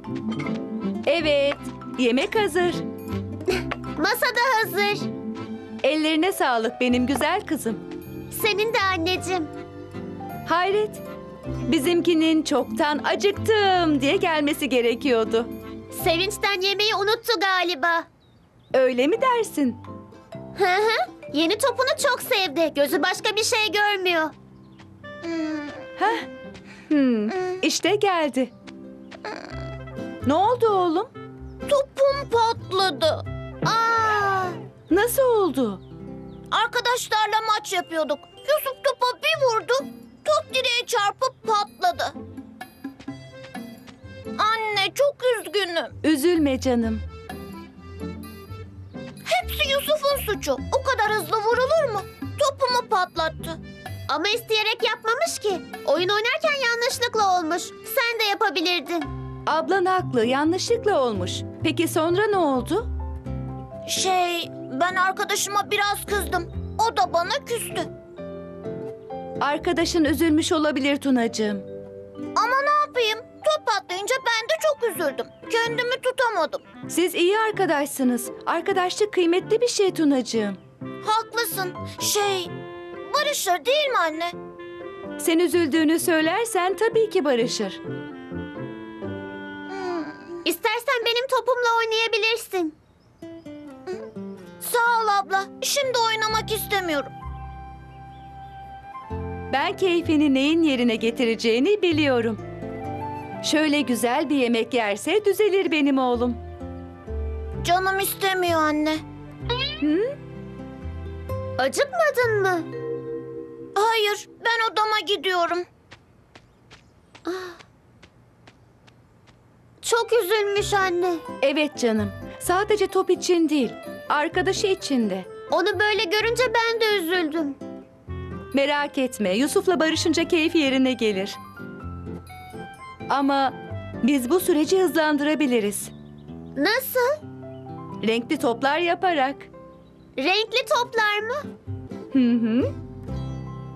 Evet, yemek hazır. Masada hazır. Ellerine sağlık benim güzel kızım. Senin de anneciğim. Hayret, bizimkinin çoktan acıktım diye gelmesi gerekiyordu. Sevinçten yemeği unuttu galiba. Öyle mi dersin? Hı hı. Yeni topunu çok sevdi. Gözü başka bir şey görmüyor. İşte geldi. Ne oldu oğlum? Topum patladı. Aa! Nasıl oldu? Arkadaşlarla maç yapıyorduk. Yusuf topa bir vurdu. Top direğe çarpıp patladı. Anne çok üzgünüm. Üzülme canım. Hepsi Yusuf'un suçu. O kadar hızlı vurulur mu? Topumu patlattı. Ama isteyerek yapmamış ki. Oyun oynarken yanlışlıkla olmuş. Sen de yapabilirdin. Ablan haklı, yanlışlıkla olmuş. Peki sonra ne oldu? Ben arkadaşıma biraz kızdım. O da bana küstü. Arkadaşın üzülmüş olabilir Tunacığım. Ama ne yapayım? Top patlayınca ben de çok üzüldüm. Kendimi tutamadım. Siz iyi arkadaşsınız. Arkadaşlık kıymetli bir şey Tunacığım. Haklısın. Barışır değil mi anne? Sen üzüldüğünü söylersen tabii ki barışır. İstersen benim topumla oynayabilirsin. Sağ ol abla. Şimdi oynamak istemiyorum. Ben keyfini neyin yerine getireceğini biliyorum. Şöyle güzel bir yemek yerse düzelir benim oğlum. Canım istemiyor anne. Acıkmadın mı? Hayır, ben odama gidiyorum. Çok üzülmüş anne. Evet canım. Sadece top için değil, arkadaşı için de. Onu böyle görünce ben de üzüldüm. Merak etme, Yusuf'la barışınca keyfi yerine gelir. Ama biz bu süreci hızlandırabiliriz. Nasıl? Renkli toplar yaparak. Renkli toplar mı? Hı hı.